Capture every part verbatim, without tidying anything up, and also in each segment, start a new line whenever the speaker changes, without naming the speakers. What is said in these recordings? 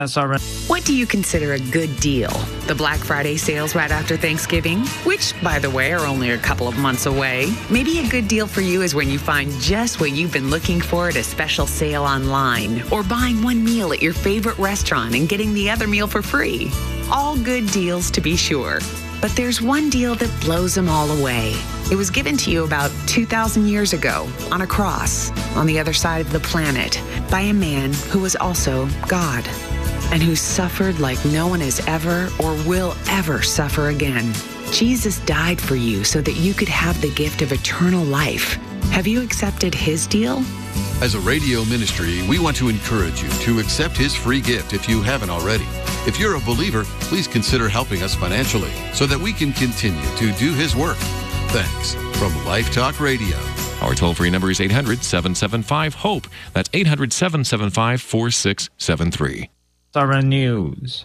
S R N.
What do you consider a good deal? The Black Friday sales right after Thanksgiving, which, by the way, are only a couple of months away. Maybe a good deal for you is when you find just what you've been looking for at a special sale online, or buying one meal at your favorite restaurant and getting the other meal for free. All good deals, to be sure. But there's one deal that blows them all away. It was given to you about two thousand years ago on a cross on the other side of the planet by a man who was also God, and who suffered like no one has ever or will ever suffer again. Jesus died for you so that you could have the gift of eternal life. Have you accepted his deal?
As a radio ministry, we want to encourage you to accept his free gift if you haven't already. If you're a believer, please consider helping us financially so that we can continue to do his work. Thanks from Life Talk Radio.
Our toll-free number is eight hundred, seven seven five, HOPE. That's eight hundred, seven seven five, four six seven three.
S R N News.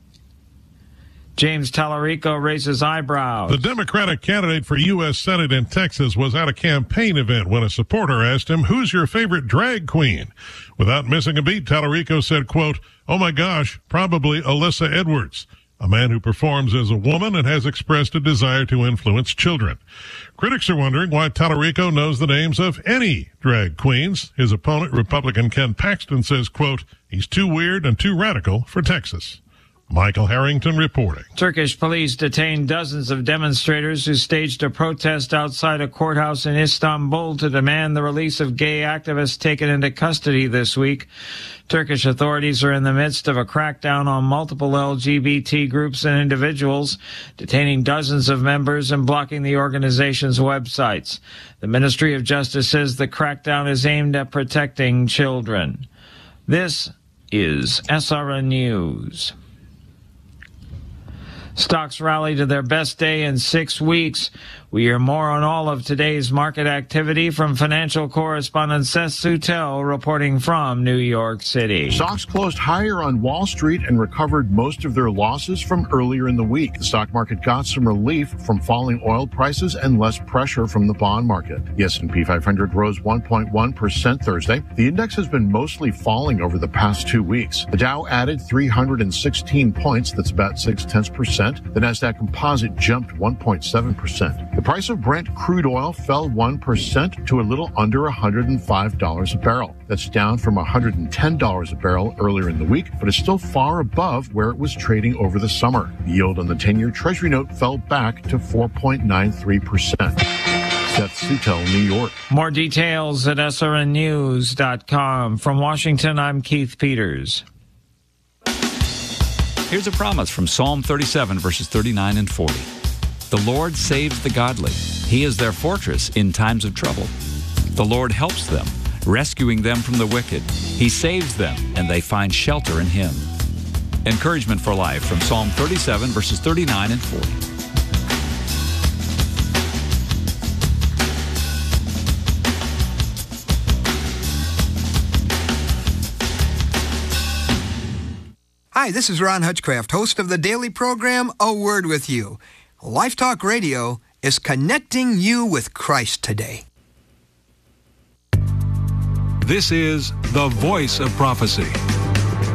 James Tallarico raises eyebrows.
The Democratic candidate for U S Senate in Texas was at a campaign event when a supporter asked him, "Who's your favorite drag queen?" Without missing a beat, Tallarico said, quote, "Oh my gosh, probably Alyssa Edwards, a man who performs as a woman and has expressed a desire to influence children." Critics are wondering why Tallarico knows the names of any drag queens. His opponent, Republican Ken Paxton, says, quote, "He's too weird and too radical for Texas." Michael Harrington reporting.
Turkish police detained dozens of demonstrators who staged a protest outside a courthouse in Istanbul to demand the release of gay activists taken into custody this week. Turkish authorities are in the midst of a crackdown on multiple L G B T groups and individuals, detaining dozens of members and blocking the organization's websites. The Ministry of Justice says the crackdown is aimed at protecting children. This is S R N News. Stocks rally to their best day in six weeks. We hear more on all of today's market activity from financial correspondent Seth Sutel reporting from New York City.
Stocks closed higher on Wall Street and recovered most of their losses from earlier in the week. The stock market got some relief from falling oil prices and less pressure from the bond market. The S and P five hundred rose one point one percent Thursday. The index has been mostly falling over the past two weeks. The Dow added three hundred sixteen points, that's about six tenths percent. The Nasdaq Composite jumped one point seven percent. The price of Brent crude oil fell one percent to a little under one hundred five dollars a barrel. That's down from one hundred ten dollars a barrel earlier in the week, but is still far above where it was trading over the summer. The yield on the ten-year Treasury note fell back to four point nine three percent. Seth Sutel, New York.
More details at S R N news dot com. From Washington, I'm Keith Peters.
Here's a promise from Psalm thirty-seven, verses thirty-nine and forty. The Lord saves the godly. He is their fortress in times of trouble. The Lord helps them, rescuing them from the wicked. He saves them, and they find shelter in Him. Encouragement for life from Psalm thirty-seven, verses thirty-nine and forty.
Hi, this is Ron Hutchcraft, host of the daily program, A Word With You. Life Talk Radio is connecting you with Christ today.
This is The Voice of Prophecy